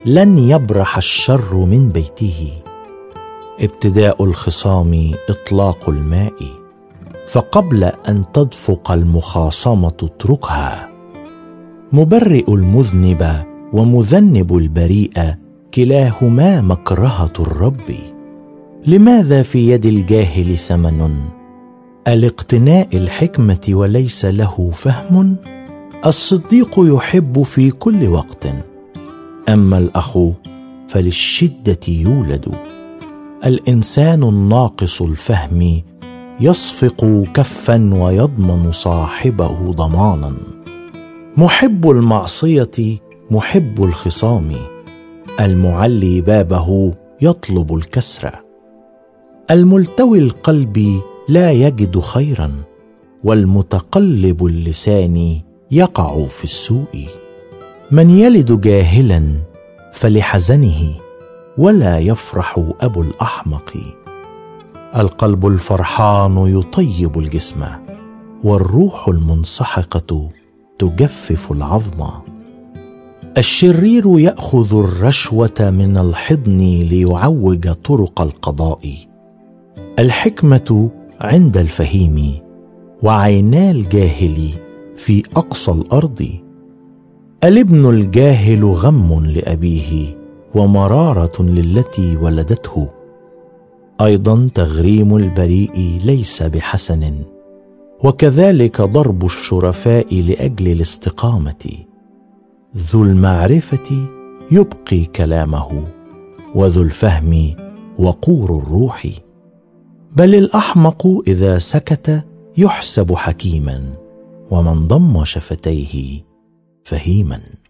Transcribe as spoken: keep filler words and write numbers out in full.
لن يبرح الشر من بيته. ابتداء الخصام إطلاق الماء، فقبل أن تدفق المخاصمة اتركها. مبرئ المذنب ومذنب البريء كلاهما مكرهة الرب. لماذا في يد الجاهل ثمن الاقتناء الحكمة وليس له فهم؟ الصديق يحب في كل وقت، أما الأخ فللشدة يولد. الإنسان الناقص الفهم يصفق كفا ويضمن صاحبه ضمانا. محب المعصية محب الخصام، المعلي بابه يطلب الكسر. الملتوي القلب لا يجد خيرا، والمتقلب اللسان يقع في السوء. من يلد جاهلا فلحزنه، ولا يفرح أبو الأحمق. القلب الفرحان يطيب الجسم، والروح المنسحقة تجفف العظم. الشرير يأخذ الرشوة من الحضن ليعوج طرق القضاء. الحكمة عند الفهيم، وعينا الجاهل في أقصى الأرض. الابن الجاهل غم لأبيه، ومرارة للتي ولدته. أيضا تغريم البريء ليس بحسن، وكذلك ضرب الشرفاء لأجل الاستقامة. ذو المعرفة يبقي كلامه، وذو الفهم وقور الروح. بل الأحمق إذا سكت يحسب حكيما، ومن ضم شفتيه فهيما.